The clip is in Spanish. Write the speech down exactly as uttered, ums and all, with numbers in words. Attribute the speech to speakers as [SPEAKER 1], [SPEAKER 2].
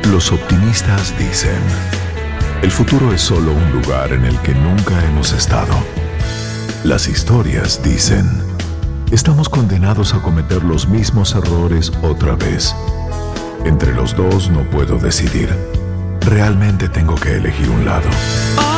[SPEAKER 1] Los optimistas dicen, el futuro es solo un lugar en el que nunca hemos estado. Las historias dicen, estamos condenados a cometer los mismos errores otra vez. Entre los dos no puedo decidir. Realmente tengo que elegir un lado.